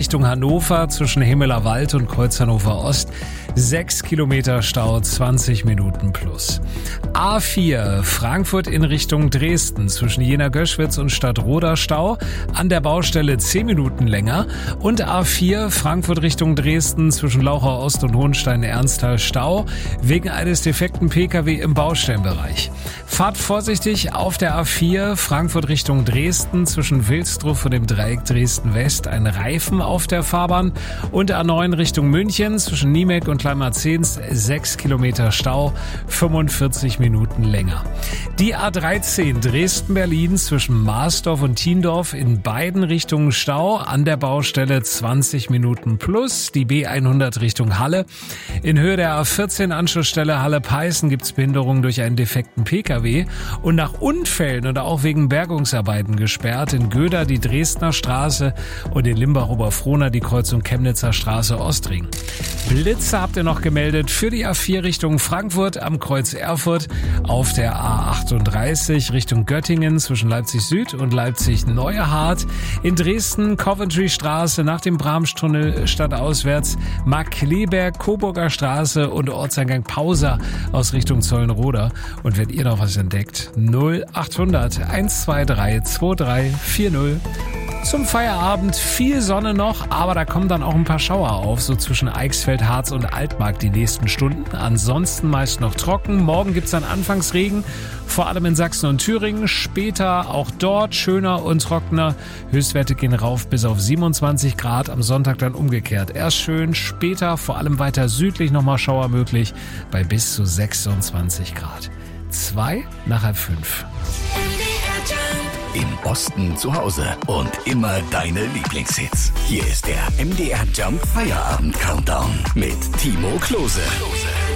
Richtung Hannover zwischen Himmelerwald und Kreuz Hannover Ost. 6 Kilometer Stau, 20 Minuten plus. A4 Frankfurt in Richtung Dresden zwischen Jena-Göschwitz und Stadtroda Stau. An der Baustelle 10 Minuten länger. Und A4 Frankfurt Richtung Dresden zwischen Lauchau Ost und Hohenstein-Ernsthal Stau wegen eines defekten Pkw im Baustellenbereich. Fahrt vorsichtig auf der A4 Frankfurt Richtung Dresden zwischen Wilsdruff und dem Dreieck Dresden West. Ein Reifen auf der Fahrbahn. Und A9 Richtung München zwischen Niemek und Kleinmarzens 6 Kilometer Stau, 45 Minuten länger. Die A13 Dresden-Berlin zwischen Marsdorf und Tiendorf in beiden Richtungen Stau, an der Baustelle 20 Minuten plus. Die B100 Richtung Halle. In Höhe der A14 Anschlussstelle Halle-Peißen gibt's Behinderungen durch einen defekten Pkw und nach Unfällen oder auch wegen Bergungsarbeiten gesperrt in Göder die Dresdner Straße und in Limbach-Oberfrohna die Kreuzung Chemnitzer Straße Ostring. Blitze habt ihr noch gemeldet für die A4 Richtung Frankfurt am Kreuz Erfurt, auf der A38 Richtung Göttingen zwischen Leipzig Süd und Leipzig Neuhardt, in Dresden Coventry Straße nach dem Bramstunnel stadtauswärts, Markkleeberg, Coburger Straße und Ortseingang Pausa aus Richtung Zollenroda. Und wenn ihr noch was entdeckt, 0800 123 2340. Zum Feierabend viel Sonne noch, aber da kommen dann auch ein paar Schauer auf, so zwischen Eichsfeld, Harz und Altmark die nächsten Stunden. Ansonsten meist noch trocken. Morgen gibt's dann Anfangsregen, vor allem in Sachsen und Thüringen. Später auch dort schöner und trockener. Höchstwerte gehen rauf bis auf 27 Grad. Am Sonntag dann umgekehrt. Erst schön, später vor allem weiter südlich nochmal Schauer möglich bei bis zu 26 Grad. 2 nach halb 5. Im Osten zu Hause und immer deine Lieblingshits. Hier ist der MDR Jump Feierabend Countdown mit Timo Klose.